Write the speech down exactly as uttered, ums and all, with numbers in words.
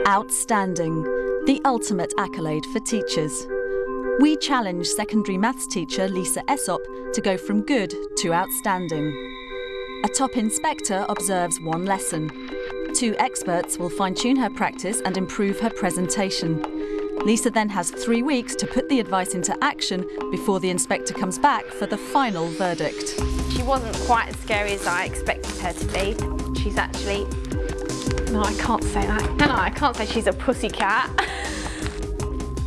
Outstanding, the ultimate accolade for teachers. We challenge secondary maths teacher Lisa Essop to go from good to outstanding. A top inspector observes one lesson. Two experts will fine-tune her practice and improve her presentation. Lisa then has three weeks to put the advice into action before the inspector comes back for the final verdict. She wasn't quite as scary as I expected her to be. She's actually... No, I can't say that. No, no, I can't say she's a pussycat.